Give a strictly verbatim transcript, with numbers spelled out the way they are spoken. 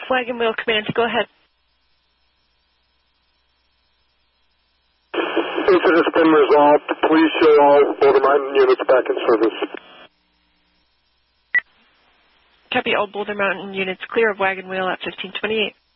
Wagon Wheel Command, go ahead. Incident's been resolved. Please show all Boulder Mountain units back in service. Copy, all Boulder Mountain units clear of Wagon Wheel at fifteen twenty-eight.